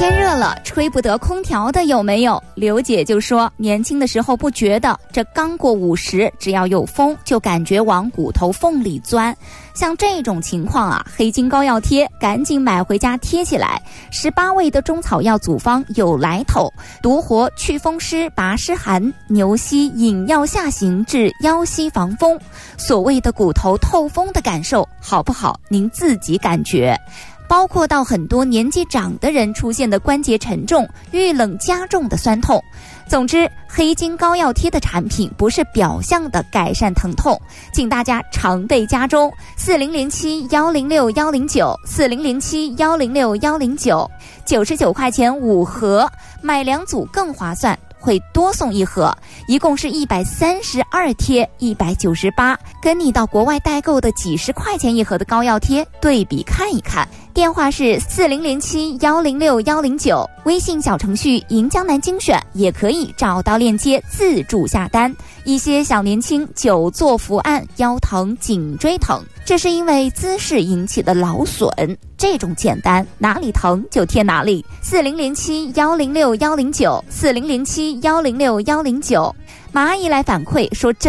天热了，吹不得空调的有没有？刘姐就说，年轻的时候不觉得，这刚过50，只要有风就感觉往骨头缝里钻。像这种情况啊，黑金膏药贴赶紧买回家贴起来。18味的中草药组方有来头，独活祛风湿、拔湿寒，牛膝引药下行至腰膝防风。所谓的骨头透风的感受，好不好？您自己感觉。包括到很多年纪长的人出现的关节沉重、遇冷加重的酸痛。总之，黑金膏药贴的产品不是表象的改善疼痛，请大家常备家中。4007-106-109，4007-106-109，99块钱5盒，买2组更划算，会多送1盒，一共是132贴，198，跟你到国外代购的几十块钱1盒的膏药贴对比看一看。电话是4007-106-109，微信小程序银江南精选也可以找到链接自助下单。一些小年轻久坐伏案，腰疼、颈椎疼，这是因为姿势引起的劳损。这种简单，哪里疼就贴哪里。4007-106-109，4007-106-109。马阿姨来反馈说，